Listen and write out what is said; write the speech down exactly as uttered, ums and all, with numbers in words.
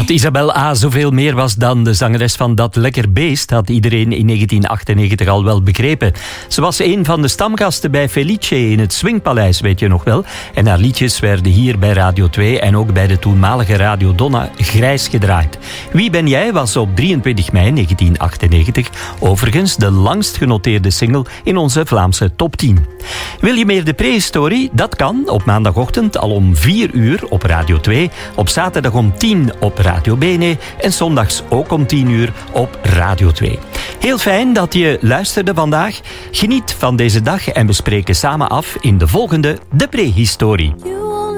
Dat Isabel A. zoveel meer was dan de zangeres van Dat Lekker Beest had iedereen in negentien achtennegentig al wel begrepen. Ze was een van de stamgasten bij Felice in het Swingpaleis, weet je nog wel. En haar liedjes werden hier bij Radio twee en ook bij de toenmalige Radio Donna grijs gedraaid. Wie ben jij was op drieëntwintig mei negentien achtennegentig overigens de langst genoteerde single in onze Vlaamse top tien. Wil je meer de prehistorie? Dat kan op maandagochtend al om vier uur op Radio twee, op zaterdag om tien op Radio Bene en zondags ook om tien uur op Radio twee. Heel fijn dat je luisterde vandaag. Geniet van deze dag en we spreken samen af in de volgende De Prehistorie.